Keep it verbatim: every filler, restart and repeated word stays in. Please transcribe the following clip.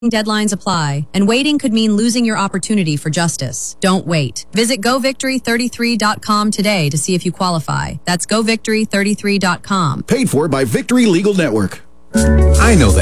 Deadlines apply, and waiting could mean losing your opportunity for justice. Don't wait. Visit go victory thirty-three dot com today to see if you qualify. That's go victory thirty-three dot com. Paid for by Victory Legal Network. I know that